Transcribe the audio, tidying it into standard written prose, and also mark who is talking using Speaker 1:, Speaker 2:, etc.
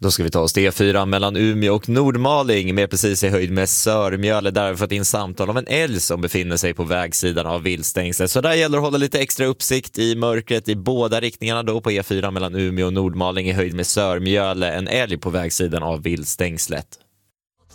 Speaker 1: Då ska vi ta oss till E4 mellan Umeå och Nordmaling, mer precis i höjd med Sörmjöle. Där har vi fått in samtal om en älg som befinner sig på vägsidan av viltstängslet. Så där gäller det att hålla lite extra uppsikt i mörkret i båda riktningarna då på E4 mellan Umeå och Nordmaling i höjd med Sörmjöle. En älg på vägsidan av viltstängslet.